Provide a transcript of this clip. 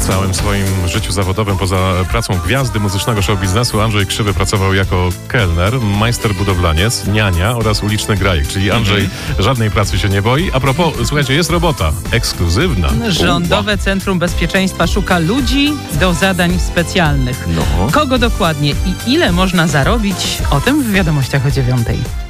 całym swoim życiu zawodowym, poza pracą gwiazdy muzycznego show biznesu, Andrzej Krzywy pracował jako kelner, majster budowlaniec, niania oraz uliczny grajek. Czyli Andrzej żadnej pracy się nie boi. A propos, słuchajcie, jest robota ekskluzywna. Rządowe Centrum Bezpieczeństwa szuka ludzi do zadań specjalnych. Kogo dokładnie i ile można zarobić? O tym w wiadomościach o 9:00.